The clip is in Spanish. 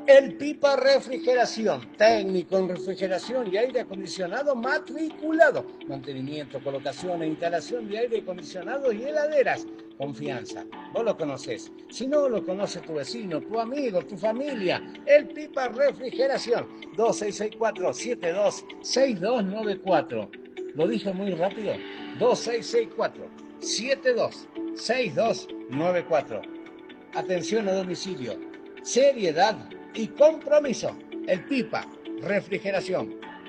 El Pipa Refrigeración, técnico en refrigeración y aire acondicionado matriculado. Mantenimiento, colocación e instalación de aire acondicionado y heladeras. Confianza, vos lo conocés. Si no, lo conoce tu vecino, tu amigo, tu familia. El Pipa Refrigeración, 2664-726294. ¿Lo dije muy rápido? 2664-726294. Atención a domicilio, seriedad y compromiso. El Pipa Refrigeración.